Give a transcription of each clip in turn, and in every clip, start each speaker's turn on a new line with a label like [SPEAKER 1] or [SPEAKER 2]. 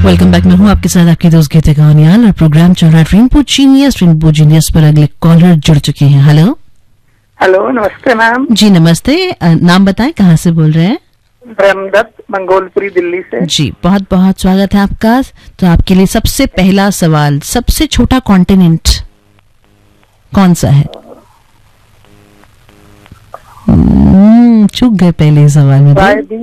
[SPEAKER 1] Welcome back. मैं हूँ आपके साथ आपकी दोस्त गीता कहानियाल और प्रोग्राम चल रहा है रेनबो जीनियस पर अगले कॉलर जुड़ चुके हैं। हेलो
[SPEAKER 2] हेलो, नमस्ते मैम।
[SPEAKER 1] जी नमस्ते। नाम बताएं, कहाँ से बोल रहे हैं?
[SPEAKER 2] ब्रह्मदत्त, मंगोलपुरी, दिल्ली से। जी
[SPEAKER 1] बहुत बहुत स्वागत है आपका। तो आपके लिए सबसे पहला सवाल, सबसे छोटा कॉन्टिनेंट कौन सा है? चूक गए पहले सवाल में।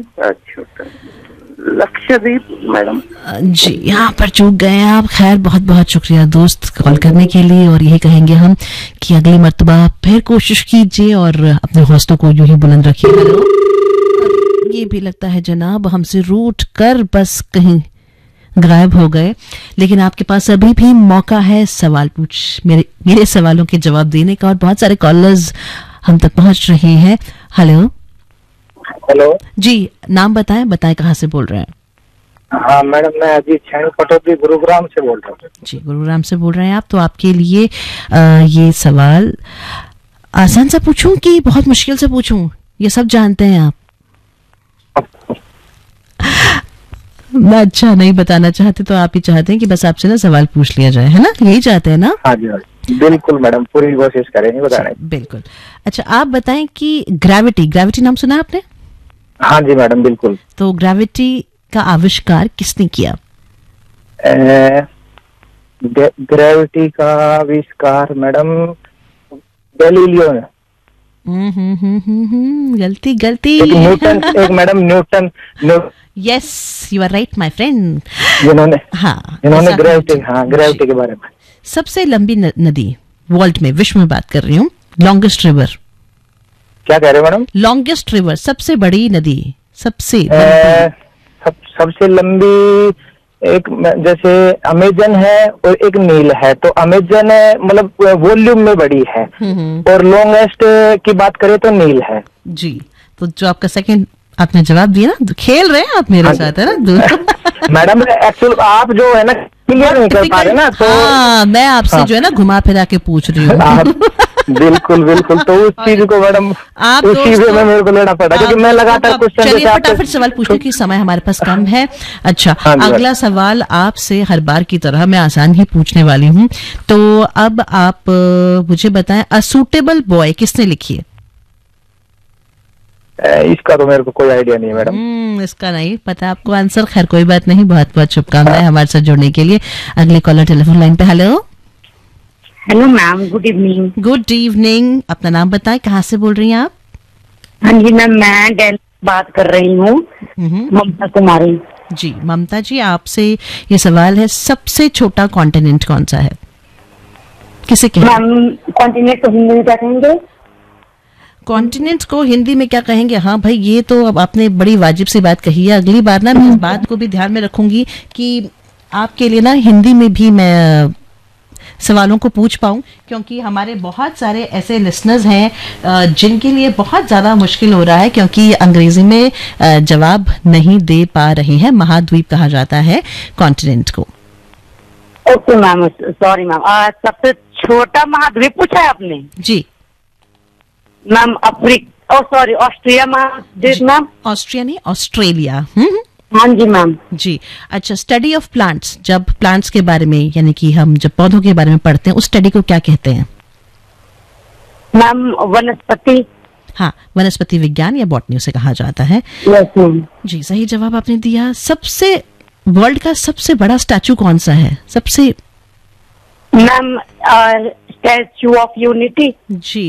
[SPEAKER 2] लक्षद्वीप मैडम
[SPEAKER 1] जी, यहाँ पर चूक गए आप। खैर, बहुत बहुत शुक्रिया दोस्त कॉल करने के लिए, और यही कहेंगे हम कि अगली मर्तबा फिर कोशिश कीजिए और अपने हौसलों को यूं ही बुलंद रखिए। ये भी लगता है जनाब हमसे रूट कर बस कहीं गायब हो गए, लेकिन आपके पास अभी भी मौका है सवाल मेरे सवालों के जवाब देने का, और बहुत सारे कॉलर्स हम तक पहुंच रहे हैं। हेलो जी, नाम बताएं कहाँ से बोल रहे हैं?
[SPEAKER 2] हाँ मैडम, मैं अजीत छैन पटौदी, गुरुग्राम से बोल रहा हूँ।
[SPEAKER 1] जी, गुरुग्राम से बोल रहे हैं आप। तो आपके लिए ये सवाल आसान सा पूछूं कि बहुत मुश्किल से पूछूं? ये सब जानते हैं आप? मैं अच्छा नहीं बताना चाहते, तो आप ही चाहते हैं कि बस आपसे ना सवाल पूछ लिया जाए, है ना? यही चाहते हैं ना?
[SPEAKER 2] हाँ जी, बिल्कुल मैडम, पूरी कोशिश करेंगे बताने।
[SPEAKER 1] बिल्कुल। अच्छा, आप बताएं कि ग्रेविटी नाम सुना आपने?
[SPEAKER 2] हाँ जी मैडम, बिल्कुल।
[SPEAKER 1] तो ग्रेविटी का आविष्कार किसने किया?
[SPEAKER 2] ग्रेविटी का आविष्कार मैडम गैलीलियो ने।
[SPEAKER 1] गलती
[SPEAKER 2] एक madam Newton.
[SPEAKER 1] Yes, you are right my friend.
[SPEAKER 2] जिन्होंने ग्रेविटी के बारे में।
[SPEAKER 1] सबसे लंबी नदी वर्ल्ड में, विश्व में बात कर रही हूँ, लॉन्गेस्ट रिवर।
[SPEAKER 2] क्या कह रहे हो मैडम?
[SPEAKER 1] लॉन्गेस्ट रिवर, सबसे बड़ी नदी, सबसे
[SPEAKER 2] लंबी एक जैसे अमेजन है और एक नील है, तो अमेजन मतलब वॉल्यूम में बड़ी है, और लॉन्गेस्ट की बात करें तो नील है।
[SPEAKER 1] जी, तो जो आपका सेकंड आपने जवाब दिया ना, खेल रहे हैं आप मेरे साथ, है ना?
[SPEAKER 2] मैडम एक्चुअल आप जो है ना क्लियर नहीं कर पा रहे ना, तो
[SPEAKER 1] मैं आपसे जो है ना घुमा फिरा के पूछ रही हूँ।
[SPEAKER 2] बिल्कुल, तो उस चीज को मैडम उस चीज में मेरे को लेना पड़ा, क्योंकि मैं लगातार कुछ।
[SPEAKER 1] चलिए फटाफट सवाल पूछने की समय हमारे पास कम है। अच्छा, अगला सवाल आपसे हर बार की तरह मैं आसान ही पूछने वाली हूँ। तो अब आप मुझे बताएं, अ सूटेबल बॉय किसने लिखी है?
[SPEAKER 2] इसका तो मेरे को कोई आइडिया नहीं है मैडम।
[SPEAKER 1] इसका नहीं पता आपको आंसर? खैर कोई बात नहीं, बहुत बहुत शुभकामनाएं हमारे साथ जुड़ने के लिए। अगले कॉलर टेलीफोन लाइन पे।
[SPEAKER 3] Hello ma'am, good evening.
[SPEAKER 1] Good evening. अपना नाम बताएं, कहाँ से बोल रही हैं आप?
[SPEAKER 3] हाँ जी मैम, मैं दिल्ली बात कर रही हूँ, ममता कुमारी।
[SPEAKER 1] जी ममता जी, आपसे ये सवाल है, सबसे छोटा कॉन्टिनेंट कौन सा है? किसे कहते हैं?
[SPEAKER 3] मैम कॉन्टिनेंट को हिंदी में क्या कहेंगे?
[SPEAKER 1] कॉन्टिनेंट को हिंदी में क्या कहेंगे? हाँ भाई, ये तो अब आपने बड़ी वाजिब सी बात कही है। अगली बार ना मैं इस बात को भी ध्यान में रखूंगी कि आपके लिए ना हिंदी में भी मैं सवालों को पूछ पाऊं, क्योंकि हमारे बहुत सारे ऐसे लिसनर्स हैं जिनके लिए बहुत ज़्यादा मुश्किल हो रहा है, क्योंकि अंग्रेजी में जवाब नहीं दे पा रहे हैं। महाद्वीप कहा जाता है कॉन्टिनेंट को।
[SPEAKER 3] Okay ma'am, sorry ma'am. सबसे छोटा महाद्वीप पूछा है आपने?
[SPEAKER 1] जी
[SPEAKER 3] मैम, ऑस्ट्रिया महाद्वीप मैम।
[SPEAKER 1] ऑस्ट्रिया नहीं, ऑस्ट्रेलिया।
[SPEAKER 3] हाँ जी मैम।
[SPEAKER 1] जी अच्छा, स्टडी ऑफ प्लांट्स, जब प्लांट्स के बारे में, यानी कि हम जब पौधों के बारे में पढ़ते हैं, उस स्टडी को क्या कहते हैं?
[SPEAKER 3] मैम वनस्पति।
[SPEAKER 1] हाँ, वनस्पति विज्ञान या बॉटनी उसे कहा जाता है।
[SPEAKER 3] Yes ma'am.
[SPEAKER 1] जी, सही जवाब आपने दिया। सबसे वर्ल्ड का सबसे बड़ा स्टैचू कौन सा है? सबसे
[SPEAKER 3] ma'am statue of unity.
[SPEAKER 1] Ji